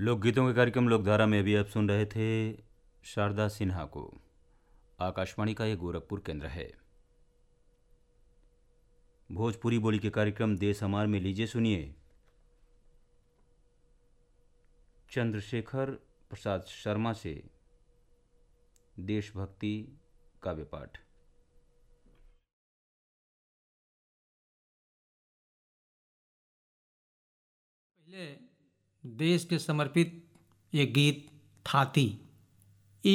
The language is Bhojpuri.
लोकगीतों के कार्यक्रम लोकधारा में अभी आप सुन रहे थे शारदा सिन्हा को। आकाशवाणी का ये गोरखपुर केंद्र है। भोजपुरी बोली के कार्यक्रम देश हमार में लीजिए सुनिए चंद्रशेखर प्रसाद शर्मा से देशभक्ति काव्य पाठ। पहले देश के समर्पित एक गीत थाती